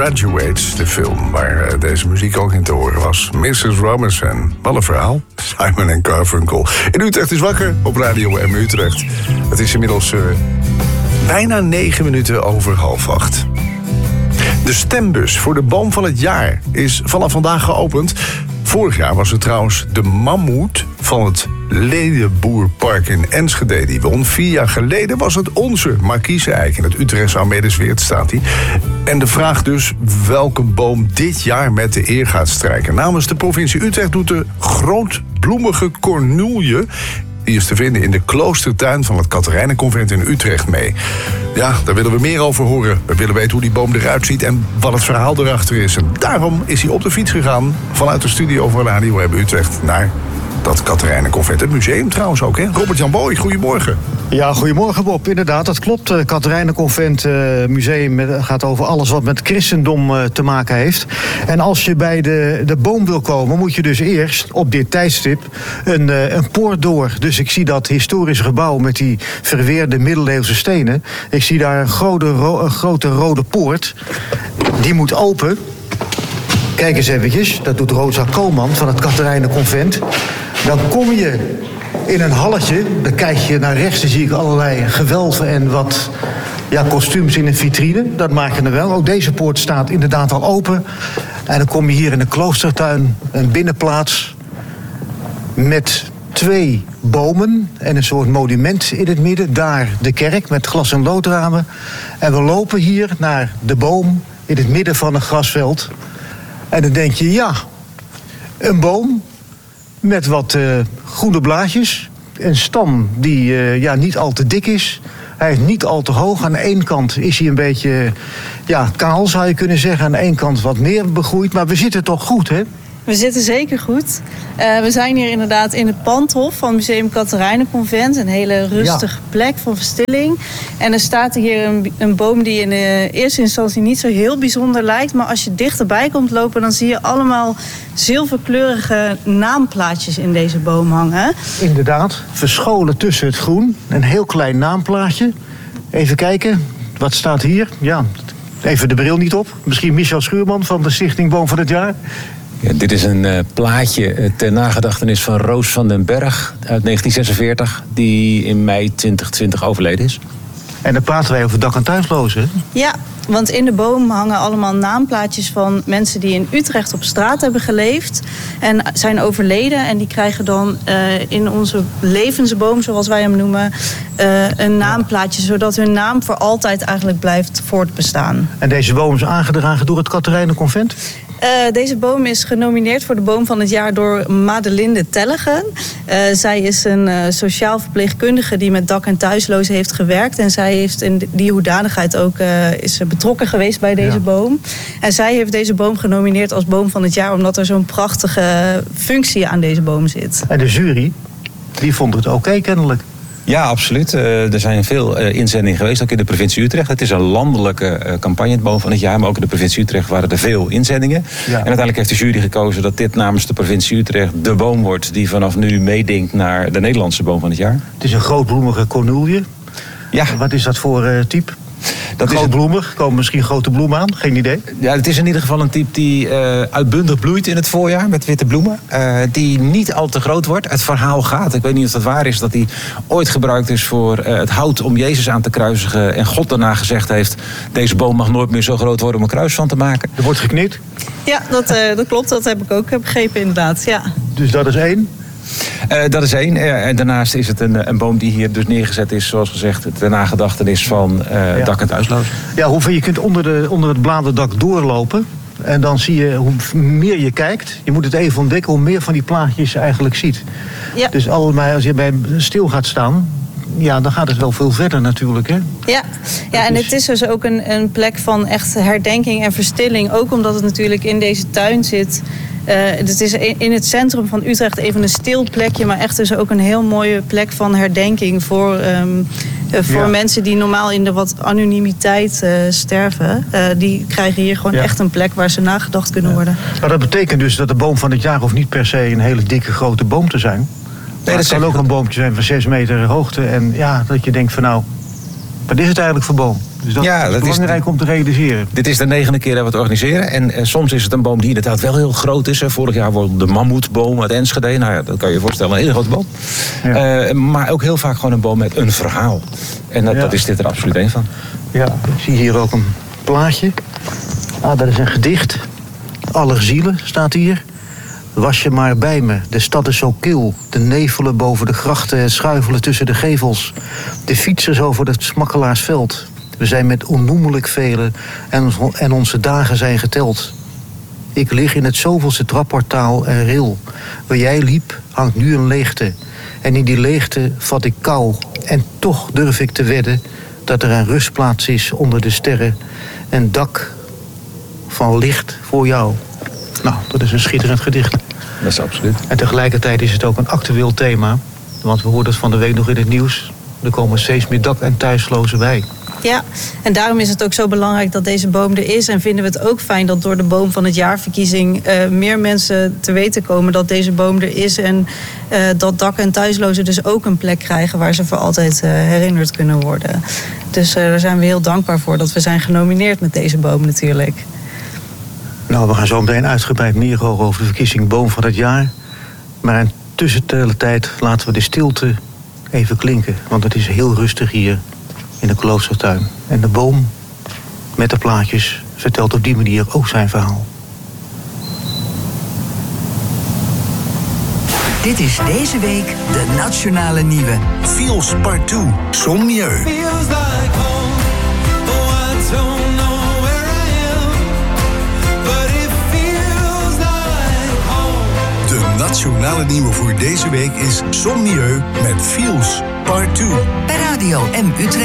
Graduates, de film waar deze muziek ook in te horen was. Mrs. Robinson. Wat een verhaal. Simon en Garfunkel. In Utrecht is wakker op Radio M Utrecht. Het is inmiddels bijna 9 minuten over 7:30. De stembus voor de boom van het jaar is vanaf vandaag geopend. Vorig jaar was het trouwens de mammoet van het Ledenboerpark in Enschede die won. 4 jaar geleden was het onze markiezeneik in het Utrechtse Amelisweert staat hij. En de vraag dus welke boom dit jaar met de eer gaat strijken. Namens de provincie Utrecht doet de grootbloemige cornoelje, die is te vinden in de kloostertuin van het Katerijnenconvent in Utrecht mee. Ja, daar willen we meer over horen. We willen weten hoe die boom eruit ziet en wat het verhaal erachter is. En daarom is hij op de fiets gegaan vanuit de studio van Radio M Utrecht naar dat Katerijnenconvent. Het museum trouwens ook, hè? Robert-Jan Boy, goedemorgen. Ja, goedemorgen Bob. Inderdaad, dat klopt. Katerijnenconvent museum gaat over alles wat met christendom te maken heeft. En als je bij de boom wil komen, moet je dus eerst op dit tijdstip een poort door. Dus ik zie dat historische gebouw met die verweerde middeleeuwse stenen. Ik zie daar een grote rode poort. Die moet open. Kijk eens eventjes, dat doet Rosa Koolman van het Katerijnenconvent. Dan kom je in een halletje, dan kijk je naar rechts, dan zie ik allerlei gewelven en wat kostuums in een vitrine. Dat maak je er wel. Ook deze poort staat inderdaad al open. En dan kom je hier in de kloostertuin, een binnenplaats met 2 bomen en een soort monument in het midden. Daar de kerk met glas- en loodramen. En we lopen hier naar de boom in het midden van een grasveld. En dan denk je, ja, een boom met wat groene blaadjes. Een stam die niet al te dik is. Hij is niet al te hoog. Aan de ene kant is hij een beetje kaal, zou je kunnen zeggen. Aan de ene kant wat meer begroeid. Maar we zitten toch goed, hè? We zitten zeker goed. We zijn hier inderdaad in het pandhof van Museum Katerijnenconvent. Een hele rustige plek van verstilling. En er staat hier een boom die in eerste instantie niet zo heel bijzonder lijkt. Maar als je dichterbij komt lopen, dan zie je allemaal zilverkleurige naamplaatjes in deze boom hangen. Inderdaad, verscholen tussen het groen. Een heel klein naamplaatje. Even kijken, wat staat hier? Ja, even de bril niet op. Misschien Michel Schuurman van de Stichting Boom van het Jaar. Ja, dit is een plaatje ter nagedachtenis van Roos van den Berg uit 1946... die in mei 2020 overleden is. En dan praten wij over dak- en thuislozen. Ja, want in de boom hangen allemaal naamplaatjes van mensen die in Utrecht op straat hebben geleefd en zijn overleden. En die krijgen dan in onze levensboom, zoals wij hem noemen, een naamplaatje, zodat hun naam voor altijd eigenlijk blijft voortbestaan. En deze boom is aangedragen door het Katerijnenconvent? Deze boom is genomineerd voor de boom van het jaar door Madelinde Tellegen. Zij is een sociaal verpleegkundige die met dak- en thuislozen heeft gewerkt. En zij heeft in die hoedanigheid ook is betrokken geweest bij deze boom. En zij heeft deze boom genomineerd als boom van het jaar, omdat er zo'n prachtige functie aan deze boom zit. En de jury, die vond het oké kennelijk. Ja, absoluut. Er zijn veel inzendingen geweest, ook in de provincie Utrecht. Het is een landelijke campagne, het boom van het jaar. Maar ook in de provincie Utrecht waren er veel inzendingen. Ja. En uiteindelijk heeft de jury gekozen dat dit namens de provincie Utrecht de boom wordt die vanaf nu meedinkt naar de Nederlandse boom van het jaar. Het is een grootbloemige cornoelje. Ja. Wat is dat voor type? Grootbloemig, komen misschien grote bloemen aan? Geen idee. Ja, het is in ieder geval een type die uitbundig bloeit in het voorjaar met witte bloemen. Die niet al te groot wordt. Het verhaal gaat, ik weet niet of dat waar is, dat die ooit gebruikt is voor het hout om Jezus aan te kruisigen. En God daarna gezegd heeft, deze boom mag nooit meer zo groot worden om een kruis van te maken. Er wordt geknipt? Ja, dat klopt. Dat heb ik ook begrepen inderdaad. Ja. Dus dat is 1? Dat is 1. En daarnaast is het een boom die hier dus neergezet is, zoals gezegd, ter nagedachtenis van dak- en thuislozen. Ja, hoeveel je kunt onder het bladerdak doorlopen. En dan zie je hoe meer je kijkt. Je moet het even ontdekken, hoe meer van die plaatjes je eigenlijk ziet. Ja. Dus allemaal, als je bij stil gaat staan, ja, dan gaat het wel veel verder natuurlijk, hè? Ja, en het is dus ook een plek van echt herdenking en verstilling. Ook omdat het natuurlijk in deze tuin zit. Het is in het centrum van Utrecht even een stil plekje, maar echt dus ook een heel mooie plek van herdenking voor mensen die normaal in de wat anonimiteit sterven. Die krijgen hier gewoon echt een plek waar ze nagedacht kunnen worden. Maar dat betekent dus dat de boom van het jaar hoeft niet per se een hele dikke grote boom te zijn. Nee, het kan ook een boompje zijn van 6 meter hoogte. En ja, dat je denkt van nou, wat is het eigenlijk voor boom? Dus dat is belangrijk om te realiseren. Dit is de 9e keer dat we het organiseren. En soms is het een boom die inderdaad wel heel groot is. Vorig jaar was de mammoetboom uit Enschede. Nou ja, dat kan je je voorstellen, een hele grote boom. Ja. Maar ook heel vaak gewoon een boom met een verhaal. En dat is dit er absoluut één van. Ja, ik zie hier ook een plaatje. Dat is een gedicht. Aller zielen staat hier. Was je maar bij me, de stad is zo kil. De nevelen boven de grachten, het schuifelen tussen de gevels. De fietsers over het Smakkelaarsveld. We zijn met onnoemelijk velen en onze dagen zijn geteld. Ik lig in het zoveelste trapportaal en ril. Waar jij liep, hangt nu een leegte. En in die leegte vat ik kou. En toch durf ik te wedden dat er een rustplaats is onder de sterren. Een dak van licht voor jou. Nou, dat is een schitterend gedicht. Dat is absoluut. En tegelijkertijd is het ook een actueel thema. Want we hoorden het van de week nog in het nieuws. Er komen steeds meer dak- en thuislozen bij. Ja, en daarom is het ook zo belangrijk dat deze boom er is. En vinden we het ook fijn dat door de boom van het jaarverkiezing meer mensen te weten komen dat deze boom er is. En dat dak- en thuislozen dus ook een plek krijgen waar ze voor altijd herinnerd kunnen worden. Dus daar zijn we heel dankbaar voor dat we zijn genomineerd met deze boom natuurlijk. Nou, we gaan zo meteen uitgebreid meer horen over de verkiezing Boom van het Jaar. Maar in tussentijd laten we de stilte even klinken. Want het is heel rustig hier in de Kloostertuin. En de boom met de plaatjes vertelt op die manier ook zijn verhaal. Dit is deze week de Nationale Nieuwe. Feels Part 2, Sommieu. De Nationale Nieuwe voor deze week is Sommieu met Feels Part 2. Bij Radio M Utrecht.